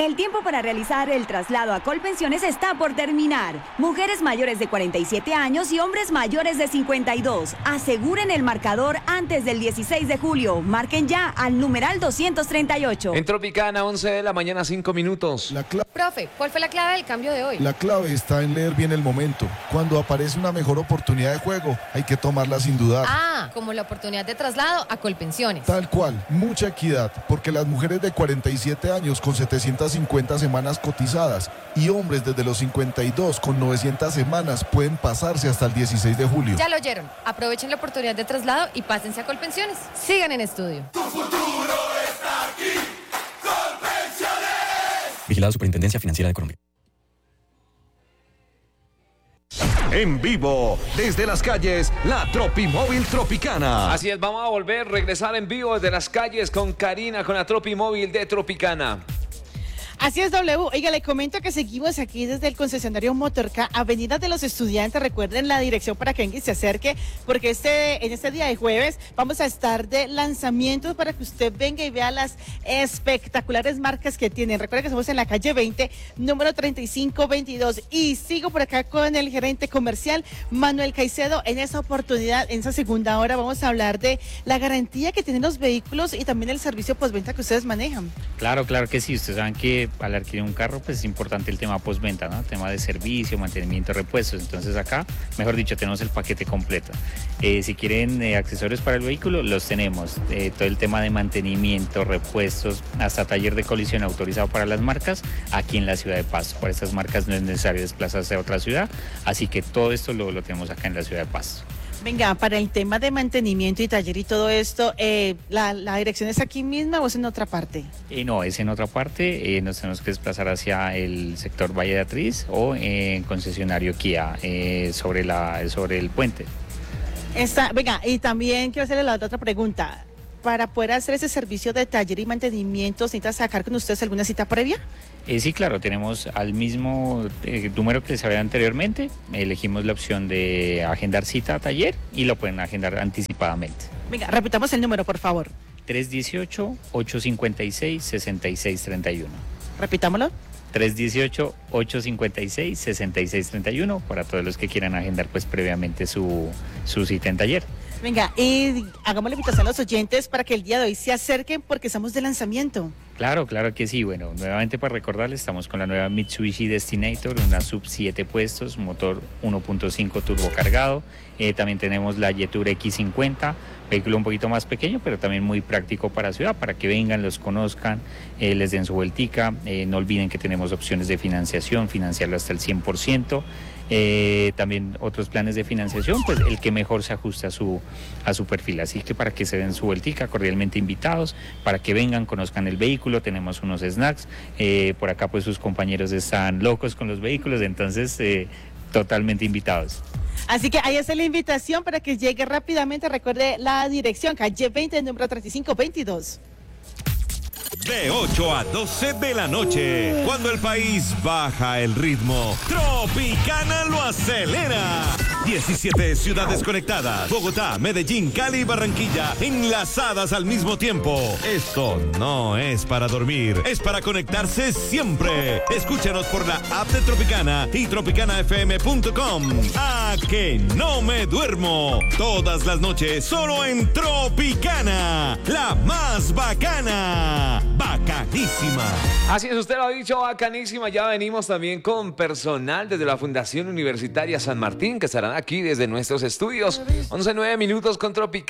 El tiempo para realizar el traslado a Colpensiones está por terminar. Mujeres mayores de 47 años y hombres mayores de 52. Aseguren el marcador antes del 16 de julio. Marquen ya al numeral 238. En Tropicana, 11 de la mañana, 5 minutos. Profe, ¿cuál fue la clave del cambio de hoy? La clave está en leer bien el momento. Cuando aparece una mejor oportunidad de juego, hay que tomarla sin dudar. Ah, como la oportunidad de traslado a Colpensiones. Tal cual, mucha equidad, porque las mujeres de 47 años con 750 semanas cotizadas y hombres desde los 52 con 900 semanas pueden pasarse hasta el 16 de julio. Ya lo oyeron. Aprovechen la oportunidad de traslado y pásense a Colpensiones. Sigan en estudio. Tu futuro está aquí. Colpensiones. Vigilado Superintendencia Financiera de Colombia. En vivo, desde las calles, la Tropimóvil Tropicana. Así es, vamos a regresar en vivo desde las calles con Karina, con la Tropimóvil de Tropicana. Así es, W. Oiga, le comento que seguimos aquí desde el concesionario Motorca, Avenida de los Estudiantes. Recuerden la dirección para que alguien se acerque, porque en este día de jueves vamos a estar de lanzamientos para que usted venga y vea las espectaculares marcas que tienen. Recuerden que estamos en la calle 20, número 3522. Y sigo por acá con el gerente comercial, Manuel Caicedo. En esta oportunidad, en esa segunda hora, vamos a hablar de la garantía que tienen los vehículos y también el servicio postventa que ustedes manejan. Claro que sí. Ustedes saben que al adquirir un carro, pues es importante el tema postventa, ¿no? El tema de servicio, mantenimiento, repuestos. Entonces acá, mejor dicho, tenemos el paquete completo. Si quieren accesorios para el vehículo, los tenemos. Todo el tema de mantenimiento, repuestos, hasta taller de colisión autorizado para las marcas, aquí en la ciudad de Pasto. Para estas marcas no es necesario desplazarse a otra ciudad, así que todo esto lo tenemos acá en la ciudad de Pasto. Venga, para el tema de mantenimiento y taller y todo esto, ¿la dirección es aquí misma o es en otra parte? No, es en otra parte. Nos tenemos que desplazar hacia el sector Valle de Atriz o en concesionario Kia, sobre el puente. Venga, y también quiero hacerle la otra pregunta. Para poder hacer ese servicio de taller y mantenimiento, ¿necesitas sacar con ustedes alguna cita previa? Sí, claro, tenemos al mismo número que les hablé anteriormente. Elegimos la opción de agendar cita a taller y lo pueden agendar anticipadamente. Venga, repitamos el número, por favor. 318-856-6631. Repitámoslo. 318-856-6631 para todos los que quieran agendar pues previamente su cita en taller. Venga, y hagamos la invitación a los oyentes para que el día de hoy se acerquen porque estamos de lanzamiento. Claro que sí. Bueno, nuevamente para recordarles, estamos con la nueva Mitsubishi Destinator, una sub 7 puestos, motor 1.5 turbo cargado. También tenemos la Yetur X50, vehículo un poquito más pequeño, pero también muy práctico para ciudad, para que vengan, los conozcan, les den su vueltica. No olviden que tenemos opciones de financiación, financiarlo hasta el 100%. También otros planes de financiación, pues el que mejor se ajuste a su perfil. Así que para que se den su vueltica, cordialmente invitados, para que vengan, conozcan el vehículo. Tenemos unos snacks. Por acá pues sus compañeros están locos con los vehículos, entonces totalmente invitados. Así que ahí está la invitación para que llegue rápidamente. Recuerde la dirección, calle 20, número 3522. De 8 a 12 de la noche, cuando el país baja el ritmo, Tropicana lo acelera. 17 ciudades conectadas, Bogotá, Medellín, Cali y Barranquilla, enlazadas al mismo tiempo. Esto no es para dormir, es para conectarse siempre. Escúchanos por la app de Tropicana y tropicanafm.com. ¡A que no me duermo! Todas las noches, solo en Tropicana, la más bacana. Bacanísima. Así es, usted lo ha dicho, bacanísima. Ya venimos también con personal desde la Fundación Universitaria San Martín, que estarán aquí desde nuestros estudios. 11:09 con Tropicana.